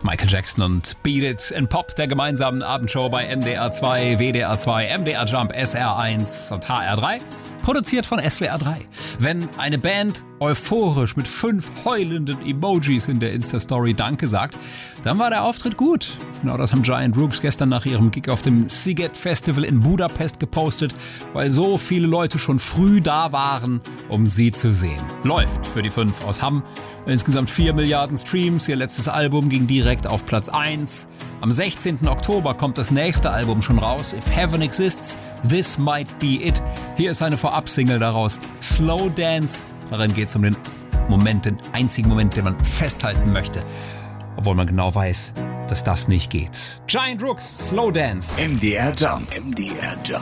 Michael Jackson und Beat It in Pop, der gemeinsamen Abendshow bei NDR 2, WDR 2, MDR Jump, SR1 und HR3. Produziert von SWR 3. Wenn eine Band euphorisch mit 5 heulenden Emojis in der Insta-Story Danke sagt, dann war der Auftritt gut. Genau das haben Giant Rooks gestern nach ihrem Gig auf dem Sziget Festival in Budapest gepostet, weil so viele Leute schon früh da waren, um sie zu sehen. Läuft für die 5 aus Hamm. Insgesamt 4 Milliarden Streams. Ihr letztes Album ging direkt auf Platz 1. Am 16. Oktober kommt das nächste Album schon raus. If Heaven Exists, This Might Be It. Hier ist eine Vorab-Single daraus. Slow Dance. Darin geht es um den Moment, den einzigen Moment, den man festhalten möchte. Obwohl man genau weiß, dass das nicht geht. Giant Rooks, Slow Dance. MDR Jump. MDR Jump.